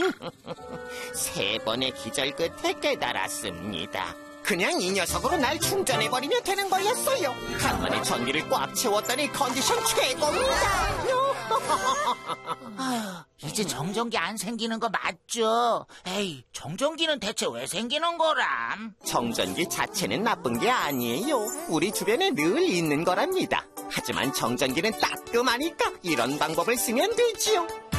3번의 기절 끝에 깨달았습니다. 그냥 이 녀석으로 날 충전해버리면 되는 거였어요. 간만에 전기를 꽉 채웠더니 컨디션 최고입니다. 아휴, 이제 정전기 안 생기는 거 맞죠? 에이, 정전기는 대체 왜 생기는 거람? 정전기 자체는 나쁜 게 아니에요. 우리 주변에 늘 있는 거랍니다. 하지만 정전기는 따끔하니까 이런 방법을 쓰면 되지요.